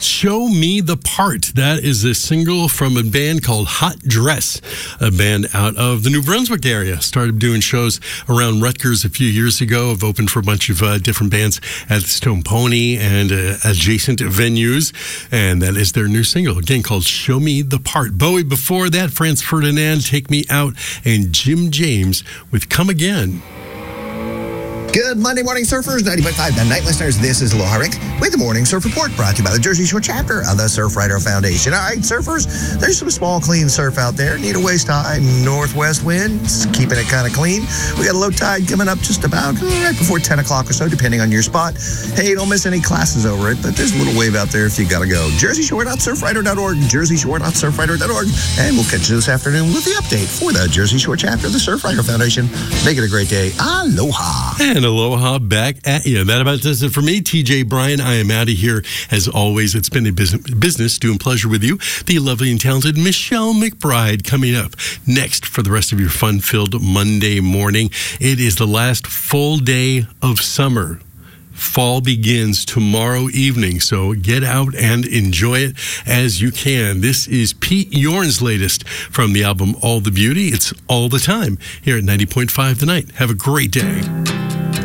Show Me the Part. That is a single from a band called Hot Dress, a band out of the New Brunswick area. Started doing shows around Rutgers a few years ago. I've opened for a bunch of different bands at the Stone Pony and adjacent venues. And that is their new single, again, called Show Me the Part. Bowie before that, Franz Ferdinand, Take Me Out, and Jim James with Come Again. Good Monday morning, surfers. 90.5 The Night Listeners. This is Aloha Rick with the Morning Surf Report, brought to you by the Jersey Shore chapter of the Surfrider Foundation. All right, surfers, there's some small, clean surf out there. Need a waist-high northwest winds, keeping it kind of clean. We got a low tide coming up just about right before 10 o'clock or so, depending on your spot. Hey, don't miss any classes over it, but there's a little wave out there if you got to go. JerseyShore.surfrider.org, JerseyShore.surfrider.org, and we'll catch you this afternoon with the update for the Jersey Shore chapter of the Surfrider Foundation. Make it a great day. Aloha. And aloha back at you. That about does it for me, TJ Bryan. I am out of here. As always, it's been a business doing pleasure with you. The lovely and talented Michelle McBride coming up next for the rest of your fun-filled Monday morning. It is the last full day of summer. Fall begins tomorrow evening, so get out and enjoy it as you can. This is Pete Yorn's latest from the album All the Beauty. It's all the time here at 90.5 The Night. Have a great day.